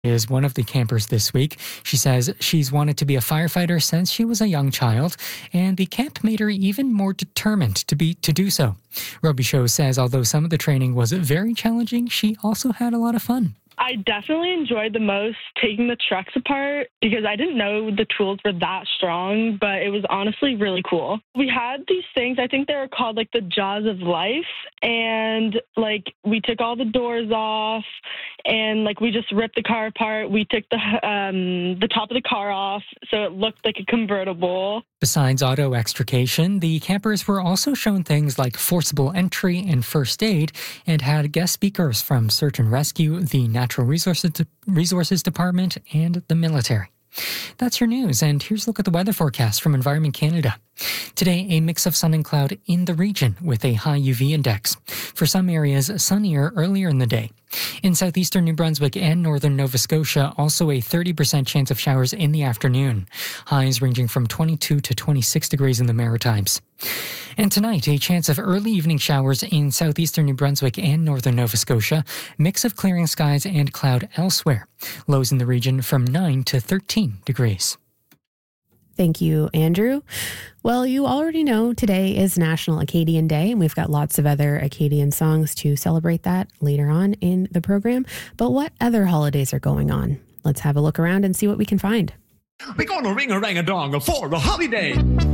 Is one of the campers this week. She says she's wanted to be a firefighter since she was a young child, and the camp made her even more determined to do so. Robichaud says although some of the training was very challenging, she also had a lot of fun. I definitely enjoyed the most taking the trucks apart because I didn't know the tools were that strong, but it was honestly really cool. We had these things, I think they were called like the jaws of life, and like we took all the doors off and like we just ripped the car apart. We took the top of the car off so it looked like a convertible. Besides auto extrication, the campers were also shown things like forcible entry and first aid and had guest speakers from Search and Rescue, the Natural Resources Department, and the military. That's your news, and here's a look at the weather forecast from Environment Canada. Today, a mix of sun and cloud in the region with a high UV index. For some areas, sunnier earlier in the day. In southeastern New Brunswick and northern Nova Scotia, also a 30% chance of showers in the afternoon. Highs ranging from 22 to 26 degrees in the Maritimes. And tonight, a chance of early evening showers in southeastern New Brunswick and northern Nova Scotia. Mix of clearing skies and cloud elsewhere. Lows in the region from 9 to 13 degrees. Thank you, Andrew. Well, you already know today is National Acadian Day, and we've got lots of other Acadian songs to celebrate that later on in the program. But what other holidays are going on? Let's have a look around and see what we can find. We're gonna ring a rang a dong for a holiday.